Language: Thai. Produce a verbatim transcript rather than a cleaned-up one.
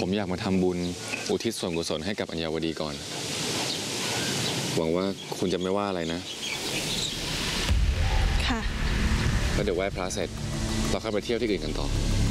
ผมอยากมาทำบุญอุทิศส่วนกุศลให้กับอัญญาวดีก่อนหวังว่าคุณจะไม่ว่าอะไรนะค่ะแล้วเดี๋ยวไหว้พระเสร็จเราค่อยไปเที่ยวที่อื่นกันต่อ